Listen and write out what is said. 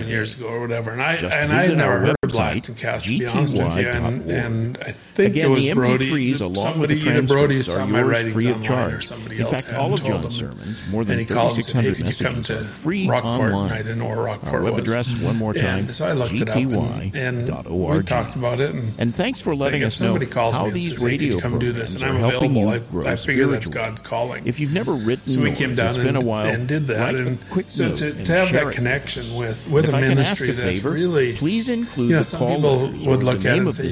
7 years ago or whatever, and I Just had visit never our heard of website, Blast and Cast, to be honest with you, gty.org. and I think Again, it was the Brody, MP3s along with the either Brody transcripts saw are my yours writings free of online charge. or somebody In else fact, had all of told John's him. sermons, more than And he called and said, hey, 3,600 could you come messages, to are free Rockport? online. And I didn't know where Rockport Our web was. address, one more time, And so I looked it up, and we talked about it. And thanks for letting us know somebody calls how me and these says, hey, could radio you come do this? programs And are I'm helping available. you grow I figure that's spiritually. God's calling. If you've never written, So we or came if down it's been a while, and did that. write And a quick so note to and have share that it. connection with If a I can ministry ask a that's favor, really, please include you know, the some call people letters would or look the at it name and of say, the